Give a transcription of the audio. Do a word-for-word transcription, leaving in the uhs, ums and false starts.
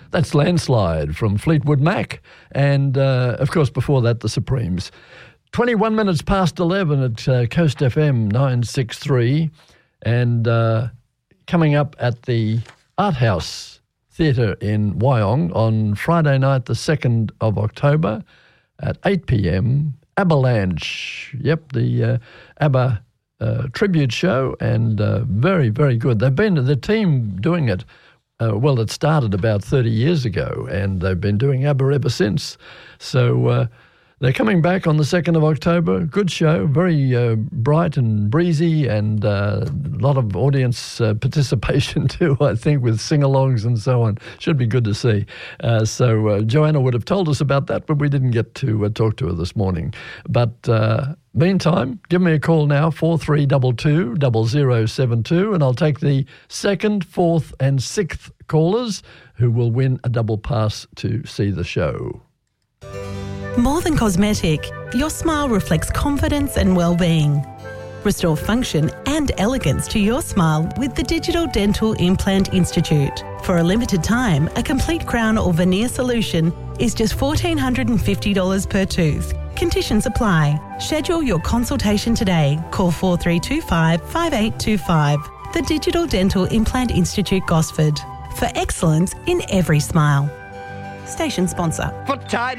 That's Landslide from Fleetwood Mac. And, uh, of course, before that, the Supremes. twenty-one minutes past eleven at uh, Coast F M nine sixty-three. And uh, coming up at the Art House Theatre in Wyong on Friday night, the second of October at eight p.m, Avalanche. Yep, the uh, ABBA uh, tribute show, and uh, very, very good. They've been, the team doing it, uh, well, it started about thirty years ago, and they've been doing ABBA ever since. So uh, they're coming back on the second of October. Good show, very uh, bright and breezy, and uh, a lot of audience uh, participation too, I think, with sing-alongs and so on. Should be good to see. Uh, so uh, Joanna would have told us about that, but we didn't get to uh, talk to her this morning. But uh, meantime, give me a call now, four three two two, zero zero seven two, and I'll take the second, fourth and sixth callers who will win a double pass to see the show. More than cosmetic, your smile reflects confidence and well-being. Restore function and elegance to your smile with the Digital Dental Implant Institute. For a limited time, a complete crown or veneer solution is just one thousand four hundred fifty dollars per tooth. Conditions apply. Schedule your consultation today. Call four three two five, five eight two five. The Digital Dental Implant Institute, Gosford. For excellence in every smile. Station sponsor. Foot tied